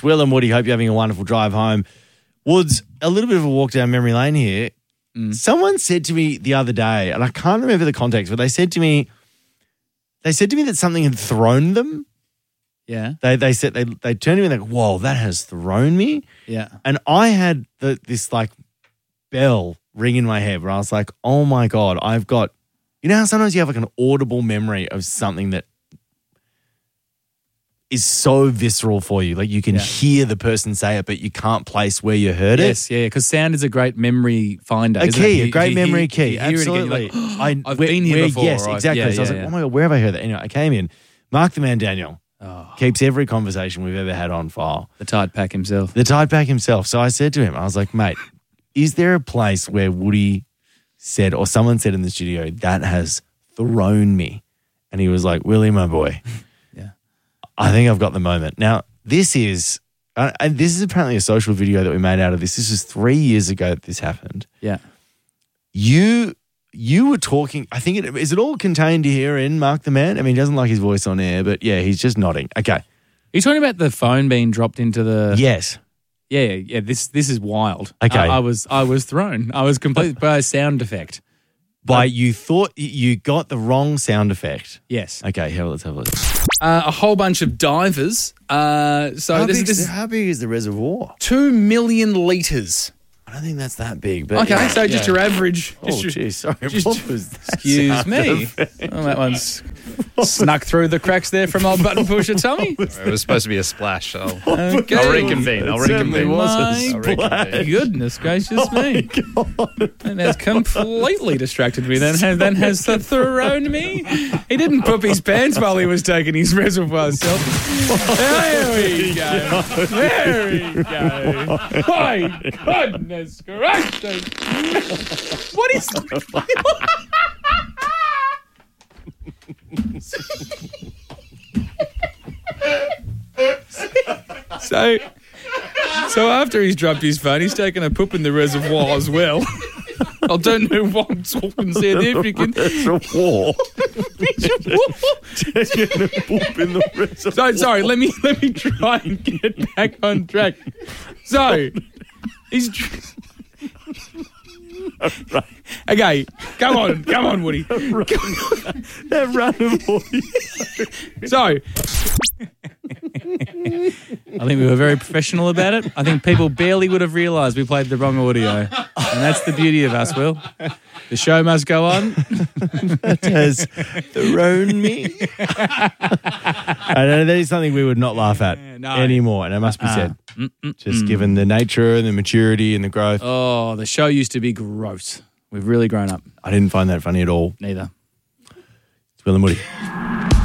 It's Will and Woody. Hope you're having a wonderful drive home. Woods, a little bit of a walk down memory lane here. Someone said to me the other day, and I can't remember the context, but they said to me that something had thrown them. Yeah. They said they turned to me and they go, whoa, that has thrown me. Yeah. And I had this like bell ring in my head where I was like, oh my God, I've got, you know how sometimes you have like an audible memory of something that is so visceral for you. Like you can hear the person say it, but you can't place where you heard it. Yes, yeah, because sound is a great memory finder. A great memory key. Absolutely. Like, I've been here before. Yes, right? exactly. So I was like, oh my God, where have I heard that? Anyway, I came in. Mark the Man Daniel keeps every conversation we've ever had on file. The Tide Pack himself. So I said to him, I was like, mate, is there a place where Woody said or someone said in the studio, that has thrown me? And he was like, Willie, my boy. I think I've got the moment. Now, this is apparently a social video that we made out of this. This was 3 years ago that this happened. Yeah. You were talking, I think, is it all contained here in Mark the Man? I mean, he doesn't like his voice on air, but yeah, he's just nodding. Okay. Are you talking about the phone being dropped into the... Yes. Yeah. This is wild. Okay. I was thrown. I was completely by a sound effect. You thought you got the wrong sound effect. Yes. Okay, here, let's have a look. A whole bunch of divers. How big is the reservoir? 2 million litres. I don't think that's that big. But okay, so just your average. Oh, jeez, sorry. What was that? Excuse me. Oh, that one's snuck through the cracks there from old button pusher Tommy. It was supposed to be a splash. I'll reconvene. My goodness gracious me. That has completely distracted me. Then has thrown me. He didn't poop his pants while he was taking his reservoir selfie. There we go. There we go. My goodness gracious. What is... So after he's dropped his phone, he's taken a poop in the reservoir as well. I don't know what I'm talking South African. Reservoir. Taking a poop in the reservoir. So sorry, let me try and get back on track. So he's right. Okay, come on, Woody. That random audio. So I think we were very professional about it. I think people barely would have realised we played the wrong audio. And that's the beauty of us, Will. The show must go on. That has thrown me. I know that is something we would not laugh at anymore, and it must be said. Just given the nature and the maturity and the growth. Oh, the show used to be gross. We've really grown up. I didn't find that funny at all. Neither. It's Will and Woody.